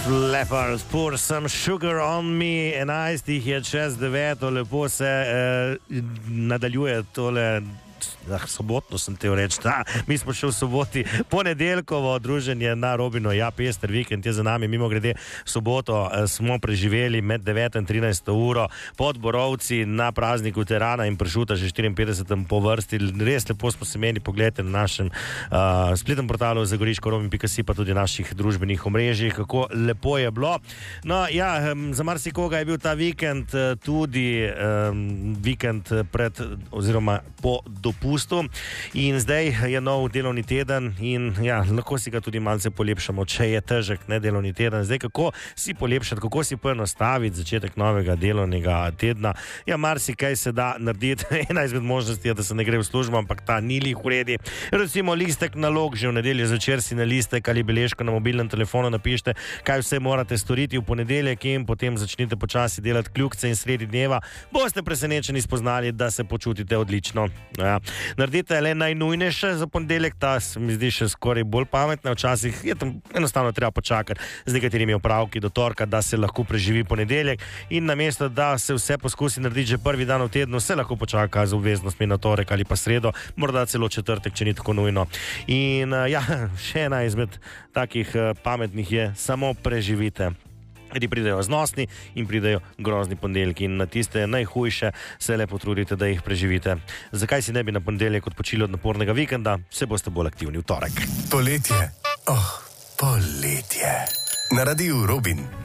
Flappers, pour some sugar on me, 11 je čez 9, lepo se nadaljuje tole. Sobotno sem te reči, mi smo še v soboti, ponedeljkovo druženje na Robino, pester vikend je za nami, mimo grede soboto smo preživeli med 9 in 13 uro pod Borovci na prazniku Terana in Pršuta, že 54. po vrsti, res lepo smo se meni, pogledajte na našem spletnem portalu zagoriško-robin.si, pa tudi naših družbenih omrežjih, kako lepo je bilo. No, za marsikoga je bil ta vikend tudi vikend pred oziroma po dopustu in zdaj je nov delovni teden in lahko si ga tudi malce polepšamo, če je težek nedelovni teden. Zdaj, kako si polepšati, kako si poenostaviti začetek novega delovnega tedna? Marsikaj se da narediti. Ena izmed možnosti je, da se ne gre v službo, ampak ta ni lih v redi. Recimo listek nalog, že v nedeljo zvečer si na listek ali beležko na mobilnem telefonu napišite, kaj vse morate storiti v ponedeljek in potem začnite počasi delati kljukce in sredi dneva boste presenečeni spoznali, da se počutite odlično. Naredite le najnujnejše za ponedeljek, ta se mi zdi še skoraj bolj pametna, včasih je tam enostavno treba počakati z nekaterimi opravki do torka, da se lahko preživi ponedeljek in namesto, da se vse poskusi narediti že prvi dan v tednu, se lahko počaka z obveznostmi na torek ali pa sredo, morda celo četrtek, če ni tako nujno. In še ena izmed takih pametnih je, samo preživite. Kajti pridejo znosni in pridejo grozni ponedeljki in na tiste najhujše se le potrudite, da jih preživite. Zakaj si ne bi na ponedeljek odpočili od napornega vikenda, se boste bolj aktivni v torek. Poletje, poletje. Na Radiu Robin.